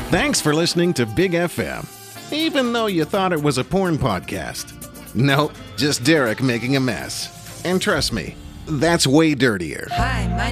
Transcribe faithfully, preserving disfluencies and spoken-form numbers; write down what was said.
Thanks for listening to Big F M, even though you thought it was a porn podcast. Nope, just Derek making a mess. And trust me, that's way dirtier. Hi, my